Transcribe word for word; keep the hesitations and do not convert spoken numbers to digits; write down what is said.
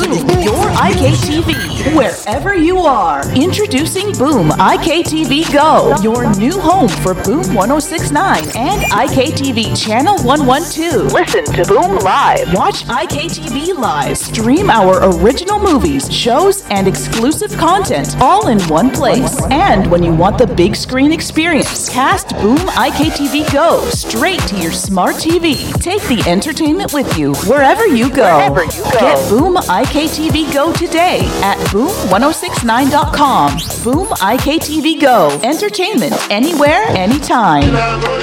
Boom, your I K T V, wherever you are. Introducing Boom I K T V Go, your new home for Boom one oh six point nine and I K T V Channel one twelve. Listen to Boom Live. Watch I K T V Live. Stream our original movies, shows, and exclusive content all in one place. And when you want the big screen experience, cast Boom I K T V Go straight to your smart T V. Take the entertainment with you wherever you go. Wherever you go. Get Boom I K T V Go today at boom ten sixty-nine dot com. Boom I K T V Go. Entertainment anywhere, anytime.